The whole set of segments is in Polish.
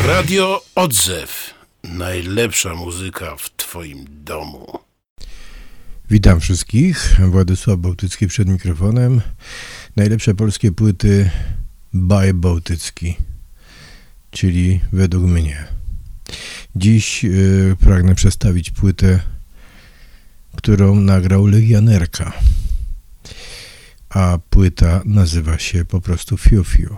Radio Odzew. Najlepsza muzyka w twoim domu. Witam wszystkich. Władysław Bałtycki przed mikrofonem. Najlepsze polskie płyty by Bałtycki, czyli według mnie. Dziś pragnę przedstawić płytę, którą nagrał Legionerka, a płyta nazywa się po prostu Fiu Fiu.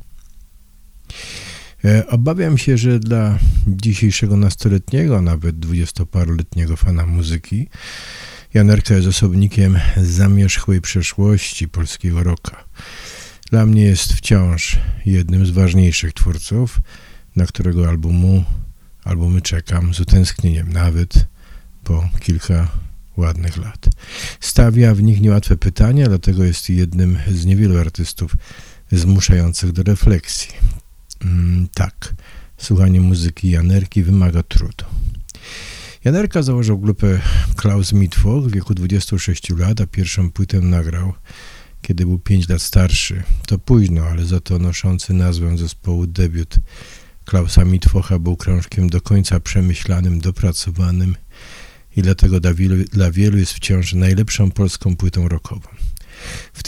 Obawiam się, że dla dzisiejszego nastoletniego, nawet dwudziestoparoletniego fana muzyki, Janerka jest osobnikiem zamierzchłej przeszłości polskiego rocka. Dla mnie jest wciąż jednym z ważniejszych twórców, na którego albumy czekam z utęsknieniem, nawet po kilka ładnych lat. Stawia w nich niełatwe pytania, dlatego jest jednym z niewielu artystów zmuszających do refleksji. Tak, słuchanie muzyki Janerki wymaga trudu. Janerka założył grupę Klaus Mitwoch w wieku 26 lat, a pierwszą płytę nagrał, kiedy był 5 lat starszy. To późno, ale za to noszący nazwę zespołu debiut Klausa Mitwocha był krążkiem do końca przemyślanym, dopracowanym i dlatego dla wielu jest wciąż najlepszą polską płytą rockową. W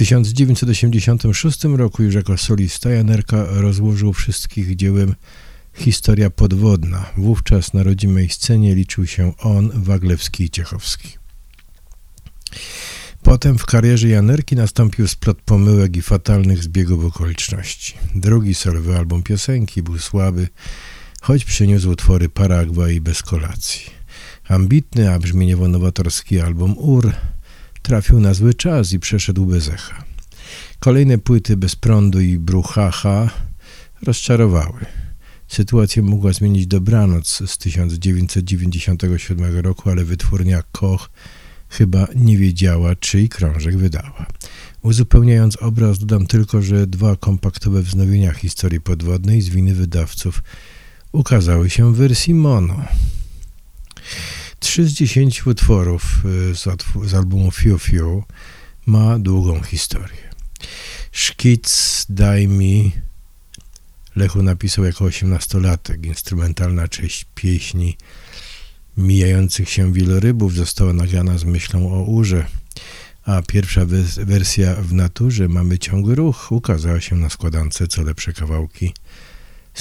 1986 roku już jako solista Janerka rozłożył wszystkich dziełem Historia podwodna. Wówczas na rodzimej scenie liczył się on, Waglewski i Ciechowski. Potem w karierze Janerki nastąpił splot pomyłek i fatalnych zbiegów okoliczności. Drugi solowy album piosenki był słaby, choć przyniósł utwory Paragwa i Bez kolacji. Ambitny, a brzmieniowo nowatorski album Ur trafił na zły czas i przeszedł bez echa. Kolejne płyty Bez prądu i Bruchacha rozczarowały. Sytuację mogła zmienić Dobranoc z 1997 roku, ale wytwórnia Koch chyba nie wiedziała, czyj krążek wydała. Uzupełniając obraz, dodam tylko, że 2 kompaktowe wznowienia historii podwodnej z winy wydawców ukazały się w wersji mono. 3 z 10 utworów z albumu Fiu Fiu ma długą historię. Szkic Daj mi Lechu napisał jako 18-latek. Instrumentalna część pieśni Mijających się wielorybów została nagrana z myślą o Urze, a pierwsza wersja w naturze Mamy ciągły ruch ukazała się na składance Co lepsze kawałki z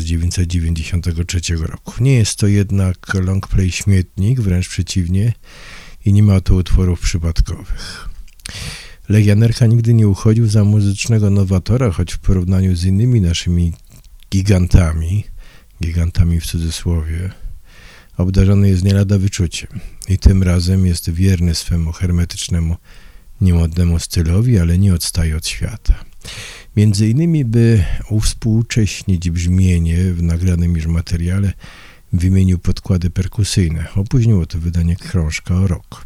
1993 roku. Nie jest to jednak longplay śmietnik, wręcz przeciwnie, i nie ma tu utworów przypadkowych. Legionerka nigdy nie uchodził za muzycznego nowatora, choć w porównaniu z innymi naszymi gigantami w cudzysłowie, obdarzony jest nie lada wyczuciem i tym razem jest wierny swemu hermetycznemu, niemodnemu stylowi, ale nie odstaje od świata. Między innymi, by uwspółcześnić brzmienie w nagranym już materiale, wymienił podkłady perkusyjne. Opóźniło to wydanie krążka o rock.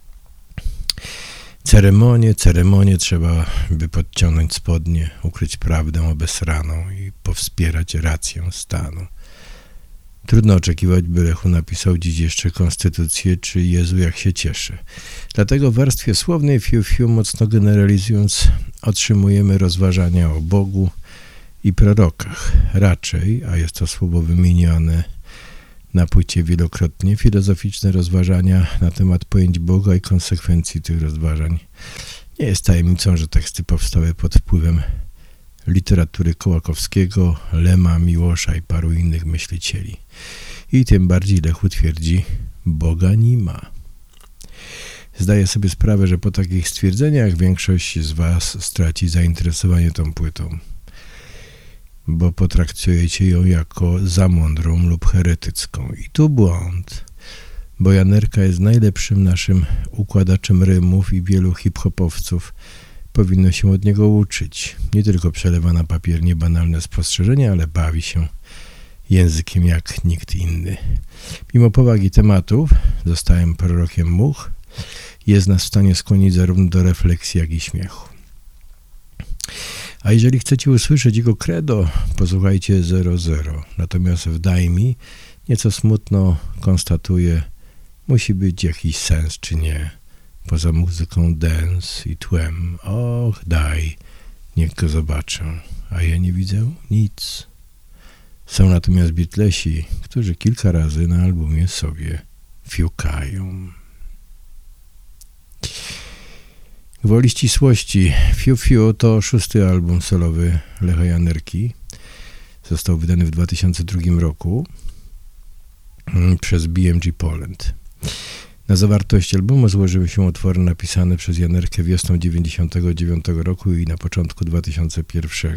Ceremonie, trzeba by podciągnąć spodnie, ukryć prawdę obesraną i powspierać rację stanu. Trudno oczekiwać, by Lechu napisał dziś jeszcze Konstytucję czy Jezu jak się cieszę. Dlatego w warstwie słownej Fiu Fiu, mocno generalizując, otrzymujemy rozważania o Bogu i prorokach. Raczej, a jest to słowo wymienione na płycie wielokrotnie, filozoficzne rozważania na temat pojęć Boga i konsekwencji tych rozważań. Nie jest tajemnicą, że teksty powstały pod wpływem literatury Kołakowskiego, Lema, Miłosza i paru innych myślicieli. I tym bardziej Lechu twierdzi, Boga nie ma. Zdaję sobie sprawę, że po takich stwierdzeniach większość z was straci zainteresowanie tą płytą, bo potraktujecie ją jako za mądrą lub heretycką. I tu błąd, bo Janerka jest najlepszym naszym układaczem rymów i wielu hip-hopowców powinno się od niego uczyć. Nie tylko przelewa na papier niebanalne spostrzeżenia, ale bawi się językiem jak nikt inny. Mimo powagi tematów, zostałem prorokiem much, jest nas w stanie skłonić zarówno do refleksji, jak i śmiechu. A jeżeli chcecie usłyszeć jego credo, posłuchajcie 00. Natomiast w Daj mi nieco smutno konstatuję, musi być jakiś sens czy nie. Poza muzyką dance i tłem. Och, daj, niech go zobaczę. A ja nie widzę nic. Są natomiast Beatlesi, którzy kilka razy na albumie sobie fiukają. Gwoli ścisłości, Fiu Fiu to 6. album solowy Lecha Janerki. Został wydany w 2002 roku przez BMG Poland. Na zawartość albumu złożyły się utwory napisane przez Janerkę wiosną 1999 roku i na początku 2001.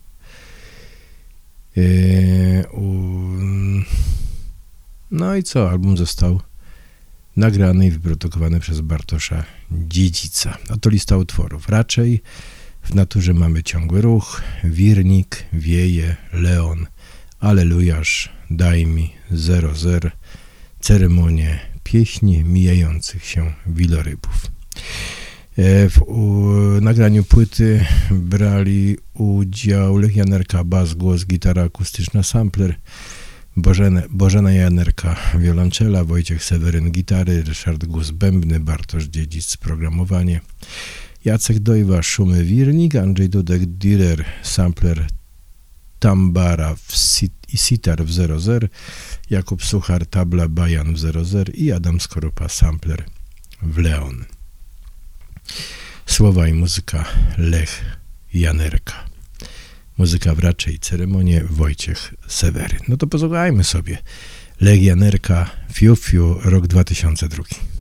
No i co? Album został nagrany i wyprodukowany przez Bartosza Dziedzica. Oto lista utworów. Raczej, W naturze mamy ciągły ruch, Wirnik, Wieje, Leon, Alelujasz, Daj mi, 00, Ceremonie, Pieśni mijających się wielorybów. W nagraniu płyty brali udział Lech Janerka, bas, głos, gitara akustyczna, sampler, Bożena Janerka, wiolonczela, Wojciech Seweryn, gitary, Ryszard Gus, bębny, Bartosz Dziedzic, programowanie, Jacek Dojwa, szumy, wirnik, Andrzej Dudek, Direr, sampler, tambara i sitar w 00, Jakub Suchar, tabla, bajan w 00 i Adam Skorupa, sampler w Leon. Słowa i muzyka Lech Janerka. Muzyka w Raczej, Ceremonie Wojciech Seweryn. No to posłuchajmy sobie. Lech Janerka, Fiu Fiu, rok 2002.